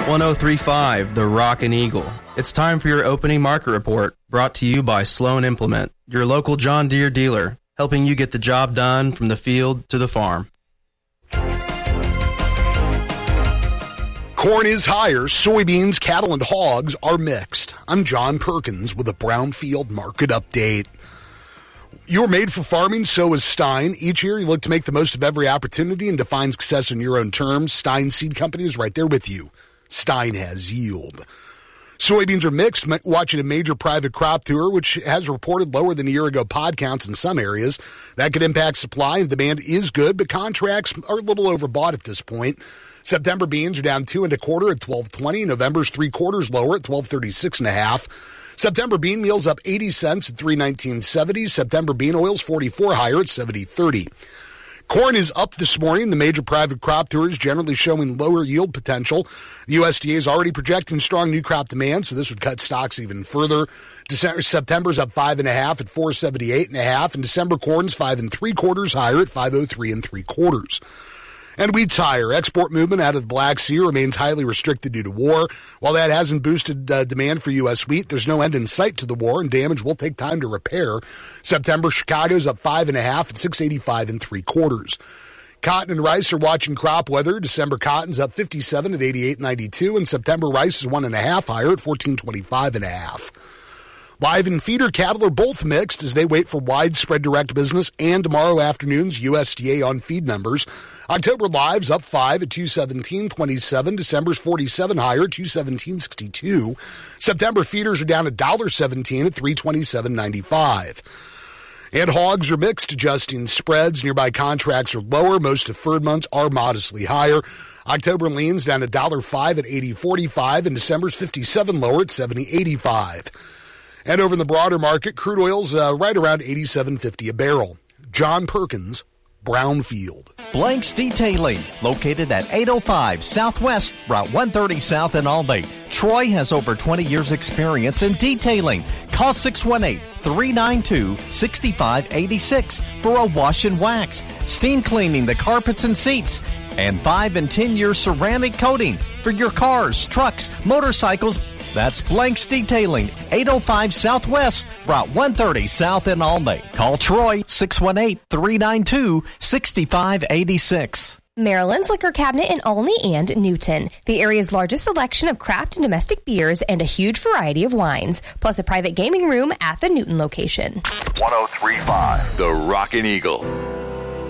1035, The Rockin' Eagle. It's time for your opening market report, brought to you by Sloan Implement, your local John Deere dealer, helping you get the job done from the field to the farm. Corn is higher, soybeans, cattle, and hogs are mixed. I'm John Perkins with a Brownfield Market Update. You're made for farming, so is Stein. Each year, you look to make the most of every opportunity and define success in your own terms. Stein Seed Company is right there with you. Stein has yield. Soybeans are mixed, watching a major private crop tour, which has reported lower than a year ago pod counts in some areas. That could impact supply, and demand is good, but contracts are a little overbought at this point. September beans are down 2 1/4 at $12.20. November's 3/4 lower at $12.36 1/2. September bean meal's up 80 cents at $3.19.70. September bean oil's 44 higher at $70.30. Corn is up this morning. The major private crop tours generally showing lower yield potential. The USDA is already projecting strong new crop demand, so this would cut stocks even further. September's up 5 1/2 at $4.78 1/2, and December corn's 5 3/4 higher at $5.03 3/4. And wheat's higher. Export movement out of the Black Sea remains highly restricted due to war. While that hasn't boosted demand for U.S. wheat, there's no end in sight to the war, and damage will take time to repair. September, Chicago's up 5 1/2 at $6.85 3/4. Cotton and rice are watching crop weather. December cotton's up 57 at $88.92, and September rice is 1 1/2 higher at $14.25 1/2. Live and feeder cattle are both mixed as they wait for widespread direct business and tomorrow afternoon's USDA on feed numbers. October live's up 5 at $217.27. December's 47 higher at $217.62. September feeders are down $1.17 at $327.95. And hogs are mixed, adjusting spreads. Nearby contracts are lower. Most deferred months are modestly higher. October lean's down $1.05 at $80.45, and December's 57 lower at $70.85. And over in the broader market, crude oil's right around $87.50 a barrel. John Perkins, Brownfield. Blanks Detailing, located at 805 Southwest, Route 130 South in Albany. Troy has over 20 years experience in detailing. Call 618-392-6586 for a wash and wax, steam cleaning the carpets and seats, and 5 and 10-year ceramic coating for your cars, trucks, motorcycles. That's Blanks Detailing, 805 Southwest, Route 130 South in Albany. Call Troy, 618-392-6586. Maryland's Liquor Cabinet in Olney and Newton. The area's largest selection of craft and domestic beers and a huge variety of wines, plus a private gaming room at the Newton location. 1035, The Rockin' Eagle.